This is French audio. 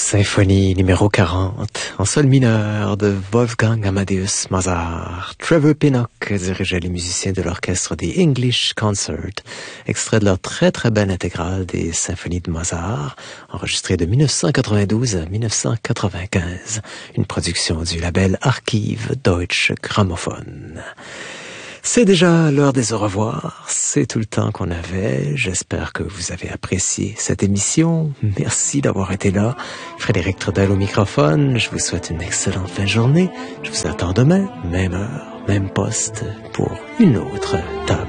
Symphonie numéro 40, en sol mineur de Wolfgang Amadeus Mozart. Trevor Pinnock dirigeait les musiciens de l'orchestre des English Concert, extrait de leur très très belle intégrale des symphonies de Mozart, enregistrée de 1992 à 1995, une production du label Archiv Deutsche Grammophon. C'est déjà l'heure des au revoir. C'est tout le temps qu'on avait. J'espère que vous avez apprécié cette émission. Merci d'avoir été là. Frédéric Trudel au microphone. Je vous souhaite une excellente fin de journée. Je vous attends demain, même heure, même poste, pour une autre table